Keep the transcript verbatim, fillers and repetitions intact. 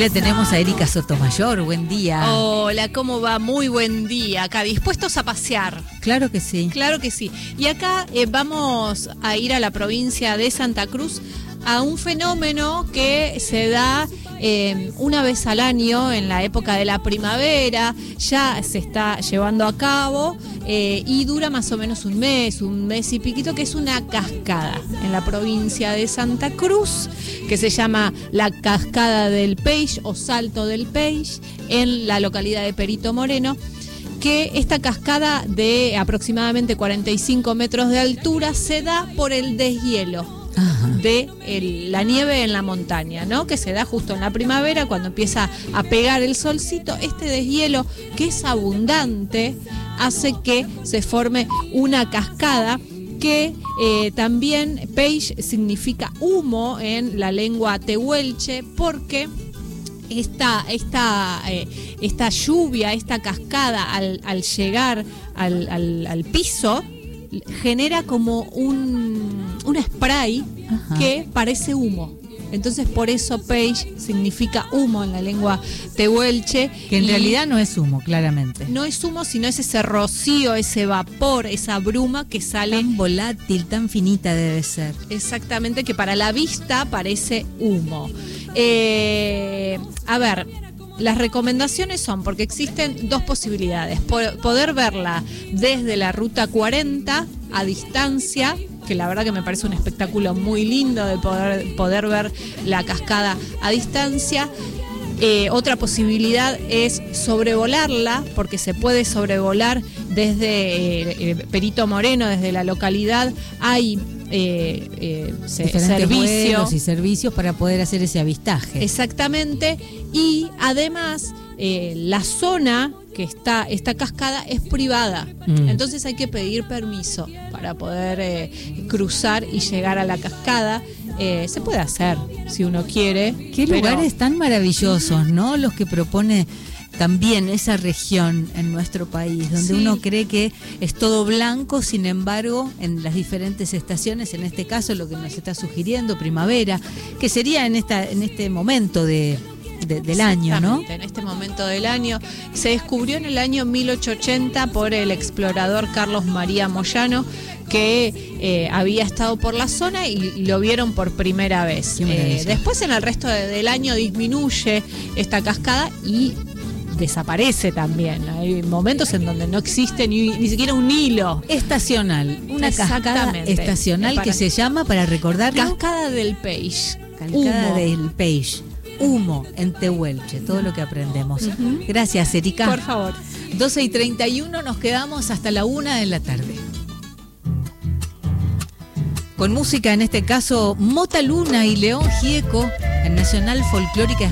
la tenemos a Erika Sotomayor. Buen día. Hola, ¿cómo va? Muy buen día. Acá, dispuestos a pasear. Claro que sí. Claro que sí. Y acá eh, vamos a ir a la provincia de Santa Cruz a un fenómeno que se da eh, una vez al año en la época de la primavera. Ya se está llevando a cabo eh, y dura más o menos un mes, un mes y piquito, que es una cascada en la provincia de Santa Cruz, que se llama la Cascada del Peix o Salto del Peix, en la localidad de Perito Moreno, que esta cascada de aproximadamente cuarenta y cinco metros de altura se da por el deshielo. Ajá. De el, la nieve en la montaña, ¿no? Que se da justo en la primavera, cuando empieza a pegar el solcito. Este deshielo, que es abundante, hace que se forme una cascada que eh, también peix significa humo en la lengua tehuelche, porque esta, esta, eh, esta lluvia, esta cascada, al, al llegar al, al, al piso, genera como un, un spray. Ajá. Que parece humo. Entonces por eso peix significa humo en la lengua tehuelche. Que en realidad no es humo, claramente. No es humo, sino es ese rocío, ese vapor, esa bruma que sale. Tan volátil, tan finita debe ser. Exactamente, que para la vista parece humo. Eh, a ver, las recomendaciones son, porque existen dos posibilidades: poder verla desde la ruta cuarenta a distancia, que la verdad que me parece un espectáculo muy lindo de poder, poder ver la cascada a distancia. Eh, otra posibilidad es sobrevolarla, porque se puede sobrevolar desde eh, Perito Moreno, desde la localidad. Hay eh, eh, servicios y servicios para poder hacer ese avistaje. Exactamente. Y además eh, la zona que está esta cascada es privada, mm. entonces hay que pedir permiso para poder eh, cruzar y llegar a la cascada. Eh, se puede hacer si uno quiere. Qué pero... lugares tan maravillosos, ¿no? Los que propone también esa región en nuestro país, donde sí. Uno cree que es todo blanco, sin embargo, en las diferentes estaciones, en este caso lo que nos está sugiriendo, primavera, que sería en esta en este momento de De, del año, ¿no? En este momento del año. Se descubrió en el año mil ochocientos ochenta por el explorador Carlos María Moyano, que eh, había estado por la zona y, y lo vieron por primera vez. Eh, después, en el resto de, del año, disminuye esta cascada y desaparece también. Hay momentos en donde no existe ni, ni siquiera un hilo. Estacional. Una cascada estacional para, que se llama, para recordarlo, Cascada del Peix. Cascada del Peix. Humo en tehuelche, todo lo que aprendemos. Uh-huh. Gracias, Erika. Por favor. doce y treinta y uno, nos quedamos hasta la una de la tarde. Con música, en este caso, Mota Luna y León Gieco, en Nacional Folclórica